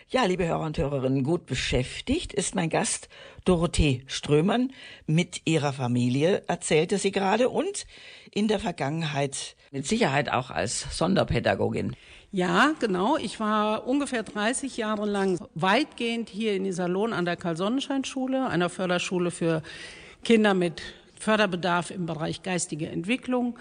Ja, liebe Hörer und Hörerinnen, gut beschäftigt ist mein Gast Dorothee Strömann. Mit ihrer Familie erzählte sie gerade und in der Vergangenheit mit Sicherheit auch als Sonderpädagogin. Ja, genau. Ich war ungefähr 30 Jahre lang weitgehend hier in Iserlohn an der Karl-Sonnenschein-Schule, einer Förderschule für Kinder mit Förderbedarf im Bereich geistige Entwicklung.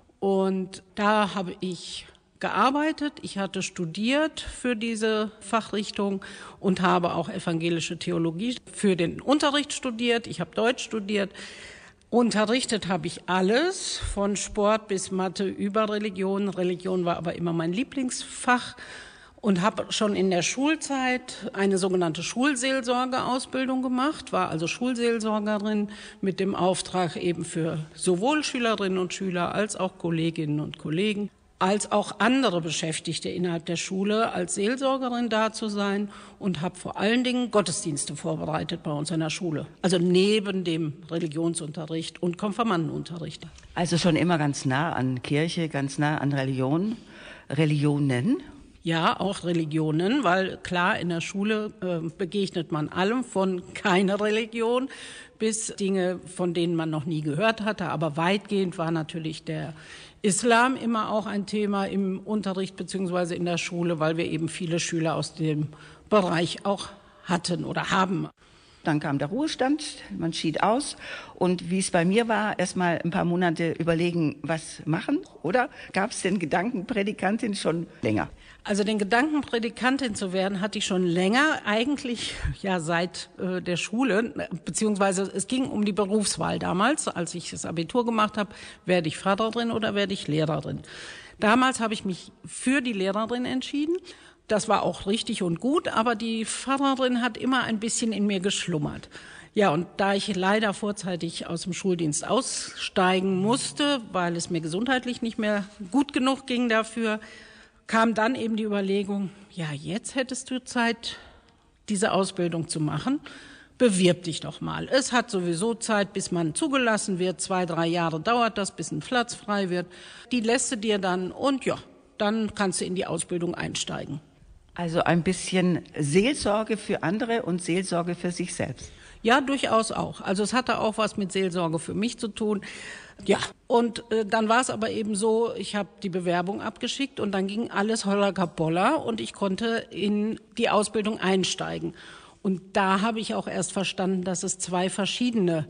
Und da habe ich gearbeitet. Ich hatte studiert für diese Fachrichtung und habe auch evangelische Theologie für den Unterricht studiert. Ich habe Deutsch studiert. Unterrichtet habe ich alles, von Sport bis Mathe über Religion. Religion war aber immer mein Lieblingsfach und habe schon in der Schulzeit eine sogenannte Schulseelsorgeausbildung gemacht, war also Schulseelsorgerin mit dem Auftrag eben für sowohl Schülerinnen und Schüler als auch Kolleginnen und Kollegen, als auch andere Beschäftigte innerhalb der Schule als Seelsorgerin da zu sein und habe vor allen Dingen Gottesdienste vorbereitet bei uns in der Schule. Also neben dem Religionsunterricht und Konfirmandenunterricht. Also schon immer ganz nah an Kirche, ganz nah an Religion, Religionen. Ja, auch Religionen, weil klar, in der Schule begegnet man allem, von keiner Religion bis Dinge, von denen man noch nie gehört hatte. Aber weitgehend war natürlich der Islam immer auch ein Thema im Unterricht bzw. in der Schule, weil wir eben viele Schüler aus dem Bereich auch hatten oder haben. Dann kam der Ruhestand, man schied aus und wie es bei mir war, erstmal ein paar Monate überlegen, was machen, oder? Gab es den Gedanken, Predikantin schon länger? Also den Gedanken, Predikantin zu werden, hatte ich schon länger, eigentlich ja seit der Schule, beziehungsweise es ging um die Berufswahl damals, als ich das Abitur gemacht habe, werde ich Pfarrerin oder werde ich Lehrerin. Damals habe ich mich für die Lehrerin entschieden. Das war auch richtig und gut, aber die Pfarrerin hat immer ein bisschen in mir geschlummert. Ja, und da ich leider vorzeitig aus dem Schuldienst aussteigen musste, weil es mir gesundheitlich nicht mehr gut genug ging dafür, kam dann eben die Überlegung, ja, jetzt hättest du Zeit, diese Ausbildung zu machen. Bewirb dich doch mal. Es hat sowieso Zeit, bis man zugelassen wird. 2-3 Jahre dauert das, bis ein Platz frei wird. Die lässt du dir dann und ja, dann kannst du in die Ausbildung einsteigen. Also ein bisschen Seelsorge für andere und Seelsorge für sich selbst. Ja, durchaus auch. Also es hatte auch was mit Seelsorge für mich zu tun. Ja, und dann war es aber eben so, ich habe die Bewerbung abgeschickt und dann ging alles holla kappolla und ich konnte in die Ausbildung einsteigen. Und da habe ich auch erst verstanden, dass es 2 verschiedene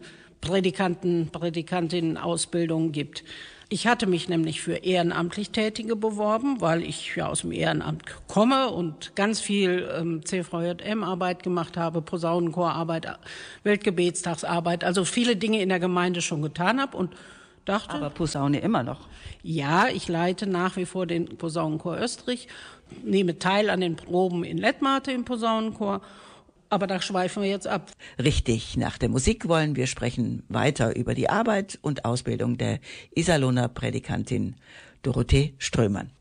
Predikantinnen-Ausbildungen gibt. Ich hatte mich nämlich für ehrenamtlich Tätige beworben, weil ich ja aus dem Ehrenamt komme und ganz viel CVJM-Arbeit gemacht habe, Posaunenchorarbeit, Weltgebetstagsarbeit, also viele Dinge in der Gemeinde schon getan habe und dachte... Aber Posaune immer noch? Ja, ich leite nach wie vor den Posaunenchor Österreich, nehme teil an den Proben in Lettmate im Posaunenchor. Aber da schweifen wir jetzt ab. Richtig, nach der Musik wollen wir sprechen weiter über die Arbeit und Ausbildung der Iserlohner Predikantin Dorothee Strömann.